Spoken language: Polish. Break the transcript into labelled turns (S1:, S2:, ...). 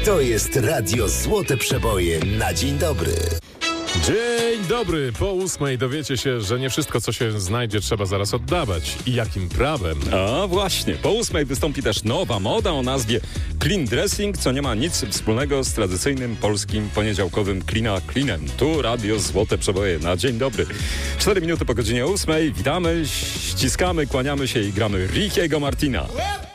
S1: To jest Radio Złote Przeboje na dzień dobry.
S2: Dzień dobry. Po 8 dowiecie się, że nie wszystko, co się znajdzie, trzeba zaraz oddawać. I jakim prawem?
S3: A właśnie, po 8 wystąpi też nowa moda o nazwie Clean Dressing, co nie ma nic wspólnego z tradycyjnym polskim poniedziałkowym Cleana Cleanem. Tu Radio Złote Przeboje na dzień dobry. 4 minuty po godzinie 8. Witamy, ściskamy, kłaniamy się i gramy Rickiego Martina.